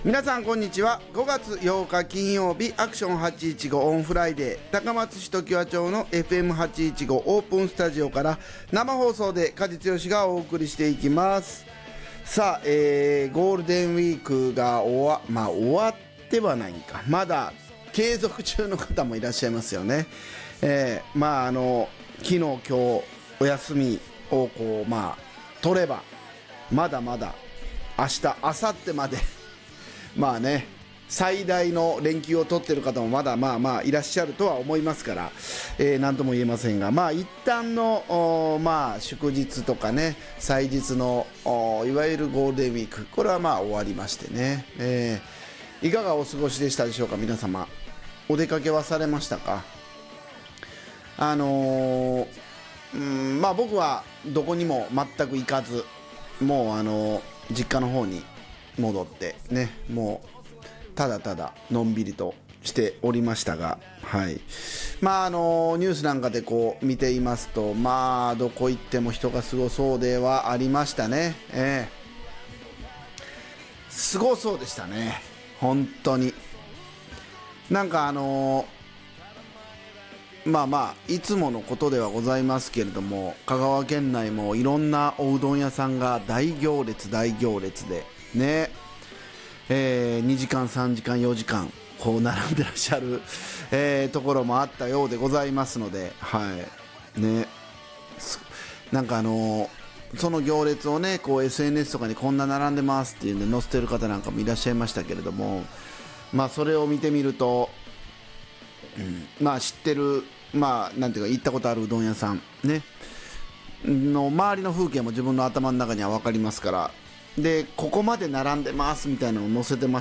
皆さんこんにちは。5月8日金曜日、アクション815オンフライデー、高松市常盤町の FM815 オープンスタジオから生放送で梶剛がお送りしていきます。さあ、ゴールデンウィークが終わってはないんか、まだ継続中の方もいらっしゃいますよね。昨日今日お休みを取ればまだまだ明日明後日まで最大の連休を取っている方もまだいらっしゃるとは思いますから、何とも言えませんが、一旦の祝日とかね、祭日のいわゆるゴールデンウィーク、これは終わりましてね、いかがお過ごしでしたでしょうか。皆様お出かけはされましたか。僕はどこにも全く行かず、もう実家の方に戻ってね、もうただただのんびりとしておりましたが、はい、ニュースなんかでこう見ていますと、どこ行っても人がすごそうではありましたね。すごそうでしたね、本当に。なんかいつものことではございますけれども、香川県内もいろんなおうどん屋さんが大行列でね、2時間3時間4時間こう並んでらっしゃる、ところもあったようでございますので、はいね、なんかその行列をね、こう SNS とかにこんな並んでますっていうんで載せてる方なんかもいらっしゃいましたけれども、それを見てみると、知ってるなんていうか行ったことあるうどん屋さんねの周りの風景も自分の頭の中には分かりますから、でここまで並んでますみたいなのを載せてま